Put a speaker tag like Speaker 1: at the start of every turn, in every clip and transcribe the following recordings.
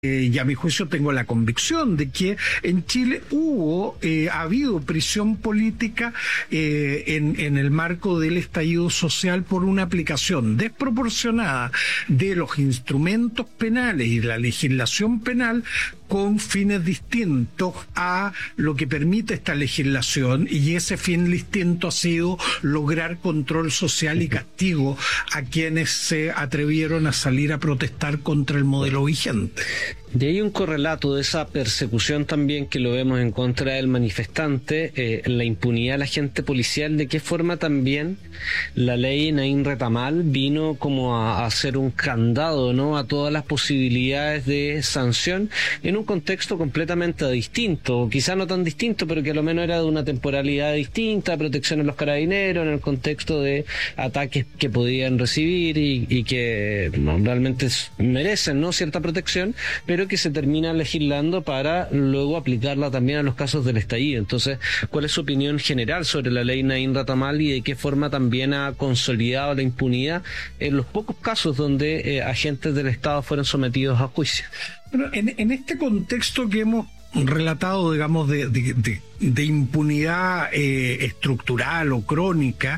Speaker 1: y a mi juicio tengo la convicción de que en Chile ha habido prisión política en el marco del estallido social por una aplicación desproporcionada de los instrumentos penales y de la legislación penal con fines distintos a lo que permite esta legislación, y ese fin distinto ha sido lograr control social y castigo a quienes se atrevieron a salir a protestar contra el modelo vigente.
Speaker 2: De ahí un correlato de esa persecución también que lo vemos en contra del manifestante, la impunidad del agente policial. ¿De qué forma también la ley Naín Retamal vino como a hacer un candado, ¿no?, a todas las posibilidades de sanción en un contexto completamente distinto, quizá no tan distinto, pero que a lo menos era de una temporalidad distinta, protección a los carabineros en el contexto de ataques que podían recibir y que realmente merecen, ¿no?, cierta protección, pero que se termina legislando para luego aplicarla también a los casos del estallido? Entonces, ¿cuál es su opinión general sobre la ley Naín Retamal y de qué forma también ha consolidado la impunidad en los pocos casos donde agentes del Estado fueron sometidos a juicio?
Speaker 1: Bueno, en este contexto que hemos relatado, digamos, de impunidad estructural o crónica,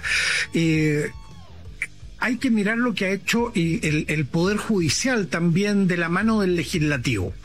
Speaker 1: hay que mirar lo que ha hecho el Poder Judicial también de la mano del Legislativo.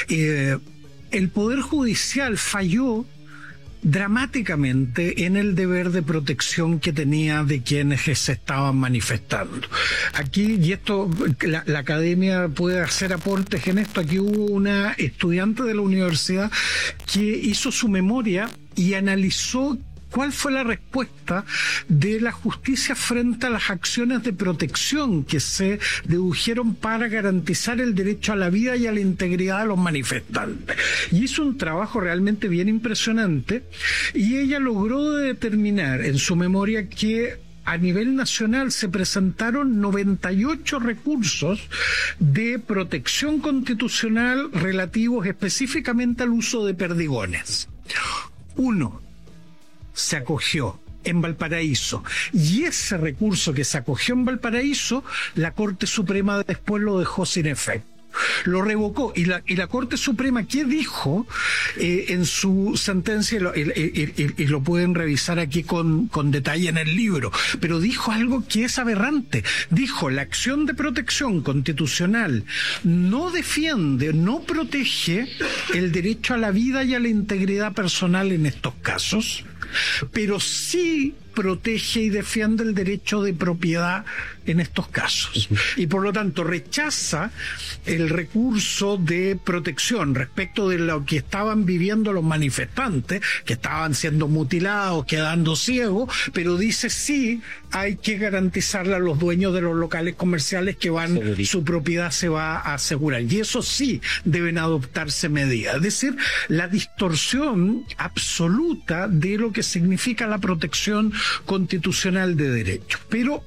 Speaker 1: El Poder Judicial falló dramáticamente en el deber de protección que tenía de quienes se estaban manifestando. Aquí, y esto, la academia puede hacer aportes en esto, aquí hubo una estudiante de la universidad que hizo su memoria y analizó ¿cuál fue la respuesta de la justicia frente a las acciones de protección que se dedujeron para garantizar el derecho a la vida y a la integridad de los manifestantes? Y hizo un trabajo realmente bien impresionante, y ella logró determinar en su memoria que a nivel nacional se presentaron 98 recursos de protección constitucional relativos específicamente al uso de perdigones. Uno se acogió en Valparaíso, y ese recurso que se acogió en Valparaíso, la Corte Suprema después lo dejó sin efecto, lo revocó. Y la Corte Suprema, ¿qué dijo en su sentencia? Y lo pueden revisar aquí con detalle en el libro, pero dijo algo que es aberrante. Dijo: la acción de protección constitucional no defiende, no protege el derecho a la vida y a la integridad personal en estos casos, pero sí protege y defiende el derecho de propiedad en estos casos. Y por lo tanto rechaza el recurso de protección respecto de lo que estaban viviendo los manifestantes, que estaban siendo mutilados, quedando ciegos, pero dice sí hay que garantizarle a los dueños de los locales comerciales que su propiedad se va a asegurar. Y eso sí deben adoptarse medidas. Es decir, la distorsión absoluta de lo que significa la protección constitucional de derechos. Pero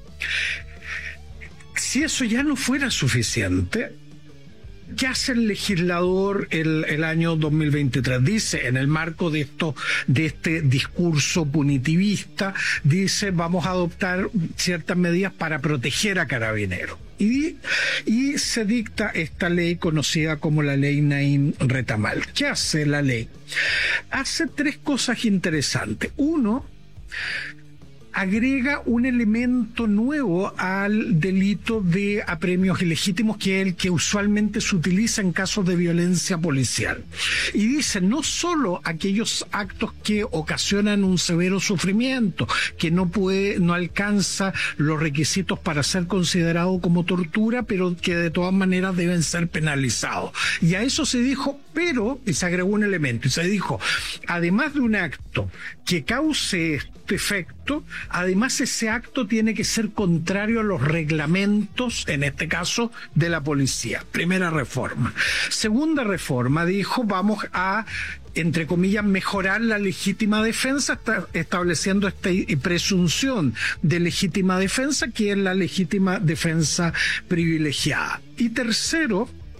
Speaker 1: si eso ya no fuera suficiente, ¿qué hace el legislador el año 2023? Dice, en el marco de este discurso punitivista, dice: vamos a adoptar ciertas medidas para proteger a Carabineros. Y se dicta esta ley conocida como la ley Naín Retamal. ¿Qué hace la ley? Hace tres cosas interesantes. Uno, agrega un elemento nuevo al delito de apremios ilegítimos, que es el que usualmente se utiliza en casos de violencia policial. Y dice: no solo aquellos actos que ocasionan un severo sufrimiento, que no alcanza los requisitos para ser considerado como tortura, pero que de todas maneras deben ser penalizados. Y a eso se dijo, pero, y se agregó un elemento, y se dijo: además de un acto que cause este efecto, además ese acto tiene que ser contrario a los reglamentos, en este caso, de la policía. Primera reforma. Segunda reforma, dijo: vamos a, entre comillas, mejorar la legítima defensa, estableciendo esta presunción de legítima defensa, que es la legítima defensa privilegiada. Y tercero,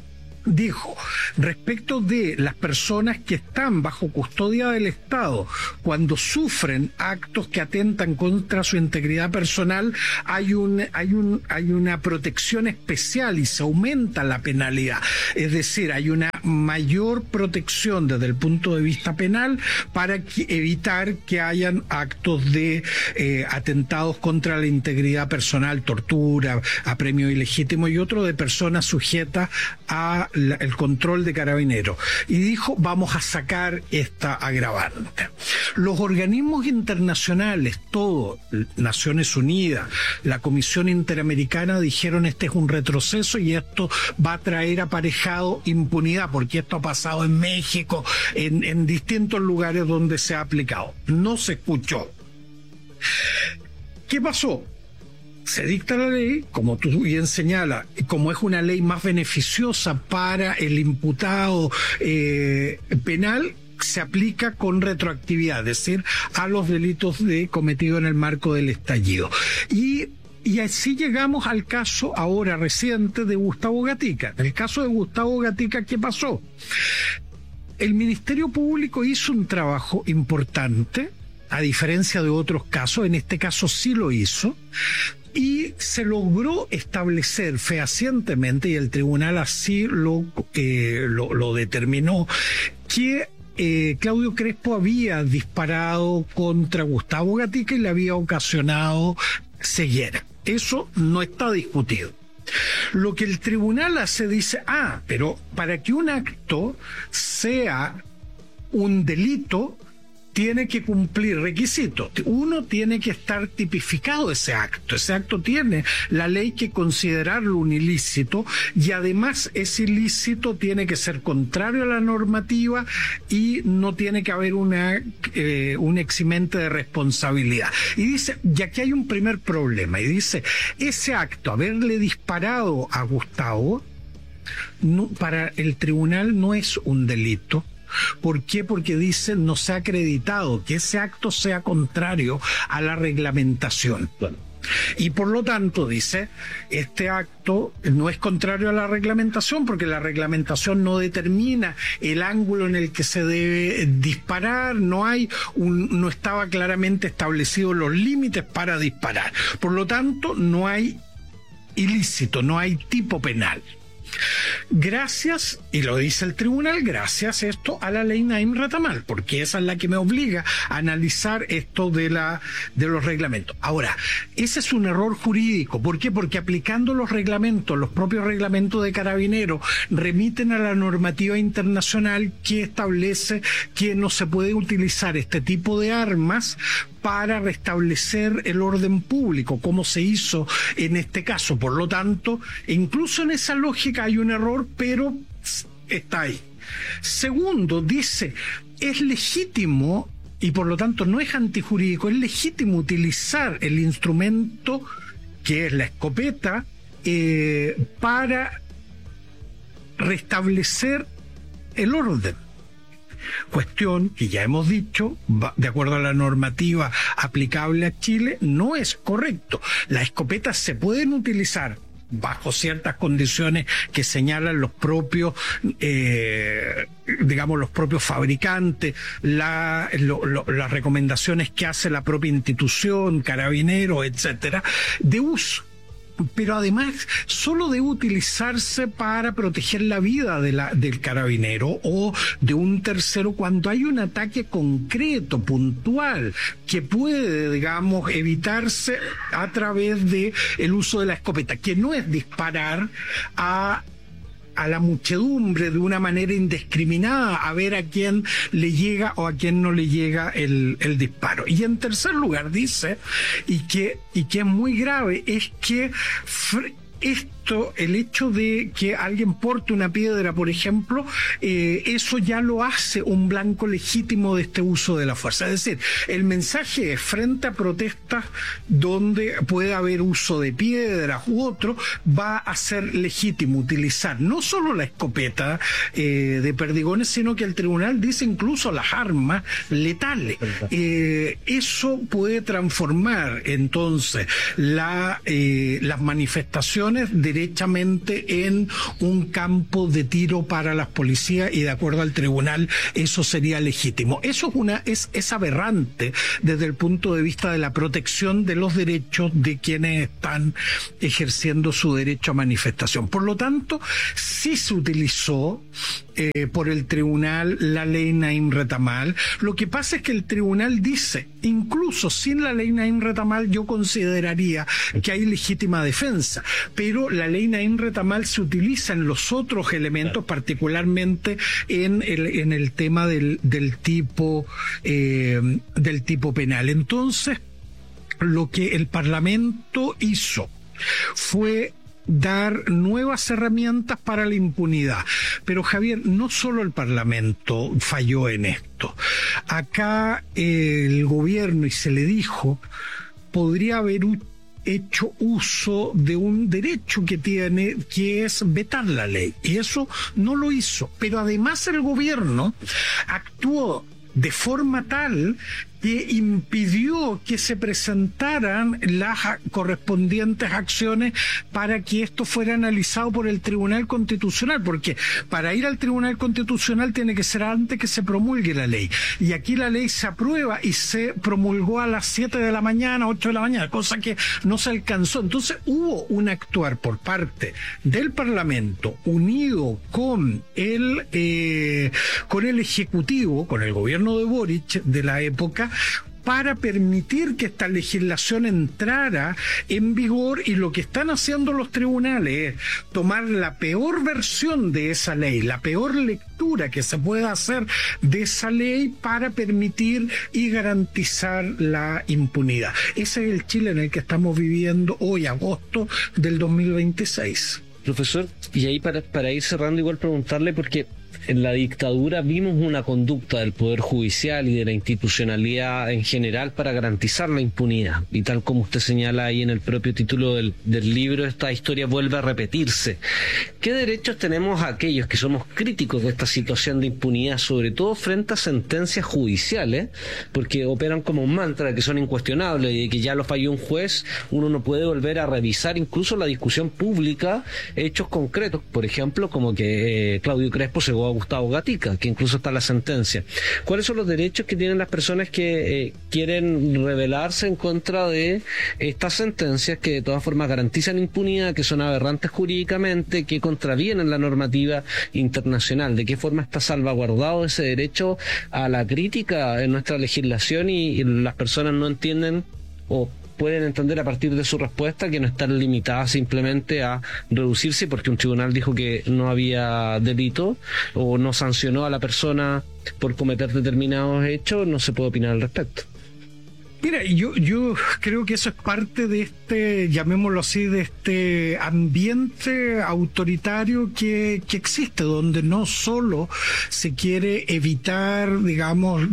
Speaker 1: dijo, respecto de las personas que están bajo custodia del Estado, cuando sufren actos que atentan contra su integridad personal, hay una protección especial y se aumenta la penalidad. Es decir, hay una mayor protección desde el punto de vista penal para evitar que hayan actos de atentados contra la integridad personal, tortura, apremio ilegítimo y otro de personas sujetas a el control de Carabineros, y dijo, vamos a sacar esta agravante. Los organismos internacionales, todos, Naciones Unidas, la Comisión Interamericana, dijeron este es un retroceso y esto va a traer aparejado impunidad, porque esto ha pasado en México, en distintos lugares donde se ha aplicado. No se escuchó. ¿Qué pasó? Se dicta la ley, como tú bien señalas, como es una ley más beneficiosa para el imputado penal, se aplica con retroactividad, es decir, a los delitos cometidos en el marco del estallido. Y así llegamos al caso ahora reciente de Gustavo Gatica. En el caso de Gustavo Gatica, ¿qué pasó? El Ministerio Público hizo un trabajo importante, a diferencia de otros casos, en este caso sí lo hizo, y se logró establecer fehacientemente, y el tribunal así lo determinó, que Claudio Crespo había disparado contra Gustavo Gatica y le había ocasionado ceguera. Eso no está discutido. Lo que el tribunal hace, dice, pero para que un acto sea un delito, tiene que cumplir requisitos. Uno, tiene que estar tipificado ese acto. Ese acto tiene la ley que considerarlo un ilícito, y además ese ilícito tiene que ser contrario a la normativa y no tiene que haber un eximente de responsabilidad. Y dice, y aquí hay un primer problema, y dice, ese acto, haberle disparado a Gustavo, para el tribunal no es un delito. ¿Por qué? Porque dice, no se ha acreditado que ese acto sea contrario a la reglamentación. Y por lo tanto, dice, este acto no es contrario a la reglamentación, porque la reglamentación no determina el ángulo en el que se debe disparar, no estaba claramente establecidos los límites para disparar. Por lo tanto, no hay ilícito, no hay tipo penal. Gracias, y lo dice el tribunal, gracias esto a la ley Naim Retamal, porque esa es la que me obliga a analizar esto de los reglamentos. Ahora, ese es un error jurídico. ¿Por qué? Porque aplicando los reglamentos, los propios reglamentos de Carabineros remiten a la normativa internacional que establece que no se puede utilizar este tipo de armas para restablecer el orden público, como se hizo en este caso. Por lo tanto, incluso en esa lógica hay un error, pero está ahí. Segundo, dice, es legítimo, y por lo tanto no es antijurídico, es legítimo utilizar el instrumento que es la escopeta para restablecer el orden. Cuestión que ya hemos dicho, de acuerdo a la normativa aplicable a Chile, no es correcto. Las escopetas se pueden utilizar bajo ciertas condiciones que señalan los propios, los propios fabricantes, las recomendaciones que hace la propia institución, Carabineros, etcétera, de uso. Pero además solo debe utilizarse para proteger la vida del carabinero o de un tercero cuando hay un ataque concreto, puntual, que puede, evitarse a través de el uso de la escopeta, que no es disparar a la muchedumbre de una manera indiscriminada a ver a quién le llega o a quién no le llega el disparo. Y en tercer lugar dice, y que es muy grave, es que el hecho de que alguien porte una piedra, por ejemplo, eso ya lo hace un blanco legítimo de este uso de la fuerza. Es decir, el mensaje es, frente a protestas donde puede haber uso de piedras u otro, va a ser legítimo utilizar no solo la escopeta de perdigones, sino que el tribunal dice incluso las armas letales. Eso puede transformar entonces las manifestaciones de derechamente en un campo de tiro para las policías, y de acuerdo al tribunal eso sería legítimo. Eso es aberrante desde el punto de vista de la protección de los derechos de quienes están ejerciendo su derecho a manifestación. Por lo tanto, sí se utilizó por el tribunal la ley Naim Retamal. Lo que pasa es que el tribunal dice, incluso sin la ley Naim Retamal yo consideraría que hay legítima defensa, pero la ley Naim Retamal se utiliza en los otros elementos, particularmente en el tema del tipo penal. Entonces, lo que el Parlamento hizo fue dar nuevas herramientas para la impunidad. Pero Javier, no solo el Parlamento falló en esto. Acá el gobierno, y se le dijo, podría haber hecho uso de un derecho que tiene, que es vetar la ley. Y eso no lo hizo. Pero además el gobierno actuó de forma tal que impidió que se presentaran las correspondientes acciones para que esto fuera analizado por el Tribunal Constitucional, porque para ir al Tribunal Constitucional tiene que ser antes que se promulgue la ley, y aquí la ley se aprueba y se promulgó a las 7 de la mañana, 8 de la mañana, cosa que no se alcanzó. Entonces hubo un actuar por parte del Parlamento unido con el Ejecutivo, con el gobierno de Boric de la época, para permitir que esta legislación entrara en vigor. Y lo que están haciendo los tribunales es tomar la peor versión de esa ley, la peor lectura que se pueda hacer de esa ley para permitir y garantizar la impunidad. Ese es el Chile en el que estamos viviendo hoy, agosto del 2026.
Speaker 2: Profesor, y ahí para ir cerrando, igual preguntarle, porque en la dictadura vimos una conducta del Poder Judicial y de la institucionalidad en general para garantizar la impunidad. Y tal como usted señala ahí en el propio título del libro, esta historia vuelve a repetirse. ¿Qué derechos tenemos aquellos que somos críticos de esta situación de impunidad, sobre todo frente a sentencias judiciales, porque operan como un mantra, que son incuestionables y de que ya lo falló un juez, uno no puede volver a revisar incluso la discusión pública hechos concretos, por ejemplo, como que Claudio Crespo cegó a Gustavo Gatica, que incluso está en la sentencia? ¿Cuáles son los derechos que tienen las personas que quieren rebelarse en contra de estas sentencias que de todas formas garantizan impunidad, que son aberrantes jurídicamente, que contravienen la normativa internacional? ¿De qué forma está salvaguardado ese derecho a la crítica en nuestra legislación y las personas no entienden o pueden entender a partir de su respuesta que no están limitadas simplemente a reducirse porque un tribunal dijo que no había delito o no sancionó a la persona por cometer determinados hechos? No se puede opinar al respecto.
Speaker 1: Mira, yo creo que eso es parte de este, llamémoslo así, de este ambiente autoritario que existe, donde no solo se quiere evitar, digamos,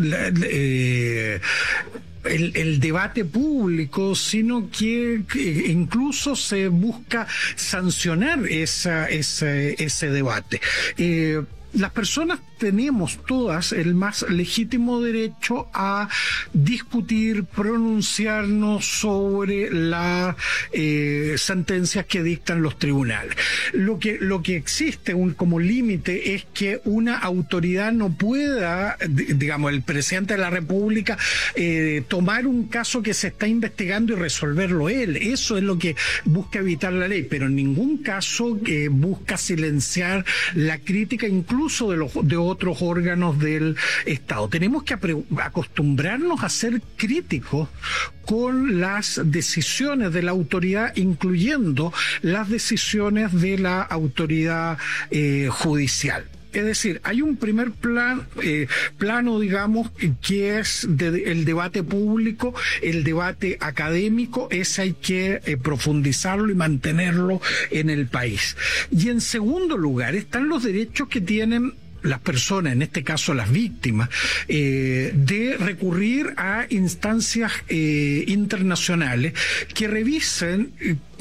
Speaker 1: el debate público, sino que incluso se busca sancionar ese debate. Las personas tenemos todas el más legítimo derecho a discutir, pronunciarnos sobre las sentencias que dictan los tribunales. Lo que existe como límite es que una autoridad no pueda, digamos, el presidente de la República, tomar un caso que se está investigando y resolverlo él. Eso es lo que busca evitar la ley, pero en ningún caso busca silenciar la crítica, incluso de otros órganos del Estado. Tenemos que acostumbrarnos a ser críticos con las decisiones de la autoridad, incluyendo las decisiones de la autoridad judicial. Es decir, hay un primer plano, digamos, que es el debate público, el debate académico. Ese hay que profundizarlo y mantenerlo en el país. Y en segundo lugar están los derechos que tienen las personas, en este caso las víctimas, de recurrir a instancias internacionales que revisen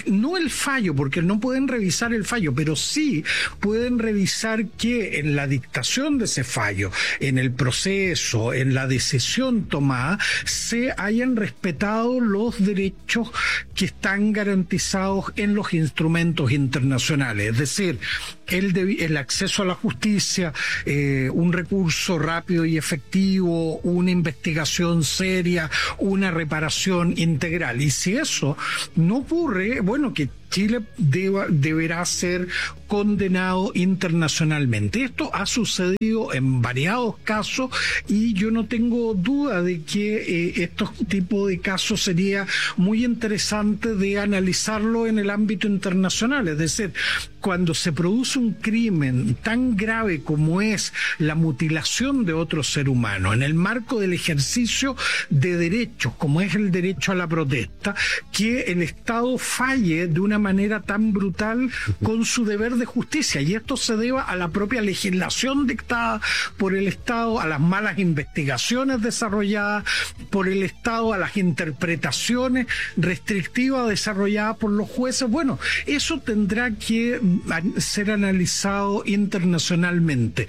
Speaker 1: no el fallo, porque no pueden revisar el fallo, pero sí pueden revisar que en la dictación de ese fallo, en el proceso, en la decisión tomada, se hayan respetado los derechos que están garantizados en los instrumentos internacionales, es decir, el acceso a la justicia, un recurso rápido y efectivo, una investigación seria, una reparación integral. Y si eso no ocurre, bueno, que Chile deberá ser condenado internacionalmente. Esto ha sucedido en variados casos y yo no tengo duda de que estos tipos de casos sería muy interesante de analizarlo en el ámbito internacional. Es decir, cuando se produce un crimen tan grave como es la mutilación de otro ser humano en el marco del ejercicio de derechos, como es el derecho a la protesta, que el Estado falle de una manera tan brutal con su deber de justicia, y esto se deba a la propia legislación dictada por el Estado, a las malas investigaciones desarrolladas por el Estado, a las interpretaciones restrictivas desarrolladas por los jueces. Bueno, eso tendrá que ser analizado internacionalmente.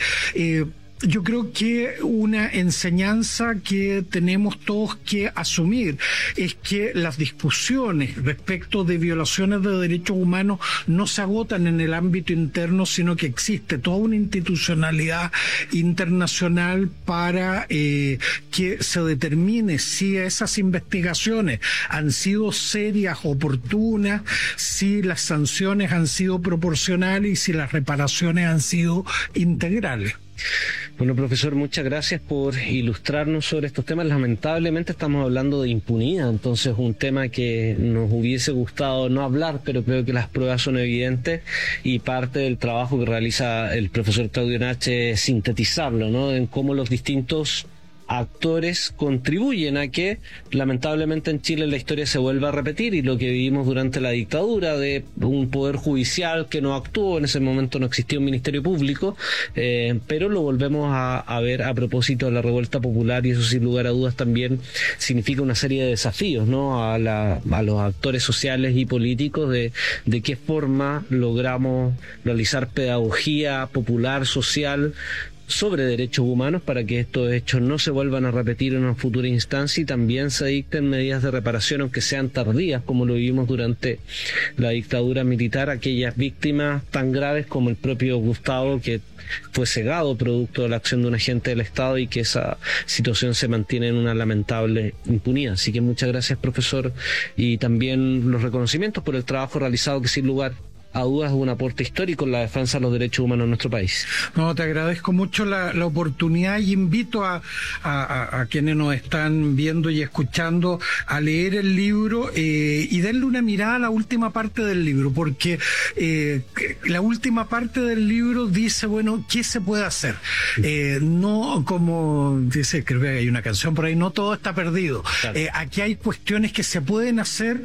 Speaker 1: Yo creo que una enseñanza que tenemos todos que asumir es que las discusiones respecto de violaciones de derechos humanos no se agotan en el ámbito interno, sino que existe toda una institucionalidad internacional para que se determine si esas investigaciones han sido serias, oportunas, si las sanciones han sido proporcionales y si las reparaciones han sido integrales.
Speaker 2: Bueno, profesor, muchas gracias por ilustrarnos sobre estos temas. Lamentablemente estamos hablando de impunidad, entonces un tema que nos hubiese gustado no hablar, pero creo que las pruebas son evidentes y parte del trabajo que realiza el profesor Claudio Nache es sintetizarlo, ¿no? En cómo los distintos actores contribuyen a que lamentablemente en Chile la historia se vuelva a repetir, y lo que vivimos durante la dictadura de un poder judicial que no actuó, en ese momento no existía un ministerio público, pero lo volvemos a ver a propósito de la revuelta popular, y eso sin lugar a dudas también significa una serie de desafíos, ¿no? a los actores sociales y políticos de qué forma logramos realizar pedagogía popular, social, sobre derechos humanos para que estos hechos no se vuelvan a repetir en una futura instancia, y también se dicten medidas de reparación, aunque sean tardías, como lo vivimos durante la dictadura militar, aquellas víctimas tan graves como el propio Gustavo, que fue cegado producto de la acción de un agente del Estado, y que esa situación se mantiene en una lamentable impunidad. Así que muchas gracias, profesor, y también los reconocimientos por el trabajo realizado, que sin lugar a dudas es un aporte histórico en la defensa de los derechos humanos en nuestro país.
Speaker 1: No, te agradezco mucho la oportunidad, y invito a quienes nos están viendo y escuchando a leer el libro y darle una mirada a la última parte del libro, porque la última parte del libro dice, bueno, ¿qué se puede hacer? No, como dice, creo que hay una canción por ahí, no todo está perdido. Claro. Aquí hay cuestiones que se pueden hacer,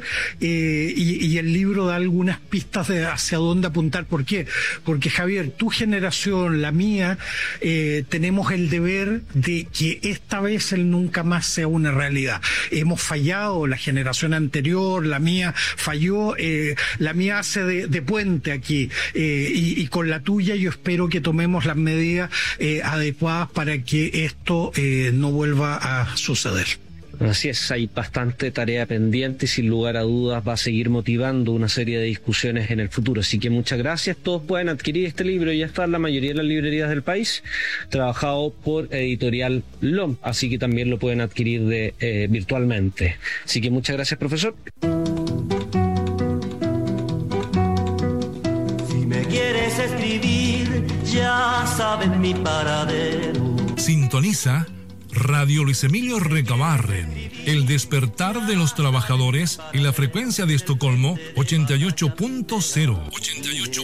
Speaker 1: y el libro da algunas pistas de hacia dónde apuntar. ¿Por qué? Porque, Javier, tu generación, la mía, tenemos el deber de que esta vez el nunca más sea una realidad. Hemos fallado, la generación anterior, la mía falló, la mía hace de puente aquí, y con la tuya yo espero que tomemos las medidas adecuadas para que esto no vuelva a suceder.
Speaker 2: Así es, hay bastante tarea pendiente y sin lugar a dudas va a seguir motivando una serie de discusiones en el futuro. Así que muchas gracias. Todos pueden adquirir este libro, ya está en la mayoría de las librerías del país, trabajado por Editorial LOM, así que también lo pueden adquirir virtualmente. Así que muchas gracias, profesor.
Speaker 3: Si me quieres escribir, ya saben mi paradero.
Speaker 4: Sintoniza Radio Luis Emilio Recabarren, el despertar de los trabajadores en la frecuencia de Estocolmo 88.0.